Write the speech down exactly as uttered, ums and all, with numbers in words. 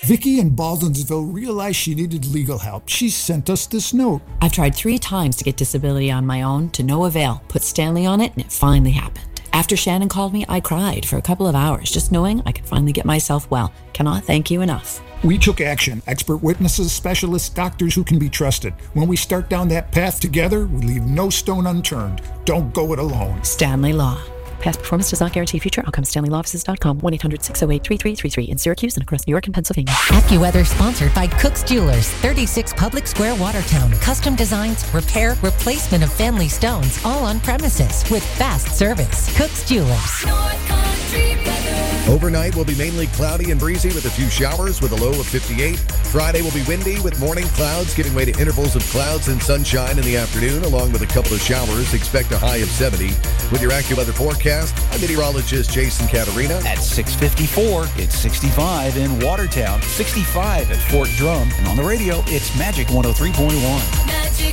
Vicky in Baldwinsville realized she needed legal help. She sent us this note. I've tried three times to get disability on my own, to no avail. Put Stanley on it, and it finally happened. After Shannon called me, I cried for a couple of hours, just knowing I could finally get myself well. Cannot thank you enough. We took action. Expert witnesses, specialists, doctors who can be trusted. When we start down that path together, we leave no stone unturned. Don't go it alone. Stanley Law. Past performance does not guarantee future outcomes. Stanley Law Offices dot com, one eight hundred six oh eight three three three three in Syracuse and across New York and Pennsylvania. AccuWeather sponsored by Cook's Jewelers, thirty-six Public Square, Watertown. Custom designs, repair, replacement of family stones, all on premises with fast service. Cook's Jewelers. North Country weather. Overnight will be mainly cloudy and breezy with a few showers with a low of fifty-eight. Friday will be windy with morning clouds giving way to intervals of clouds and sunshine in the afternoon, along with a couple of showers. Expect a high of seventy. With your AccuWeather forecast, I'm meteorologist Jason Caterina. At six fifty-four, it's sixty-five in Watertown, sixty-five at Fort Drum, and on the radio, it's Magic one oh three point one.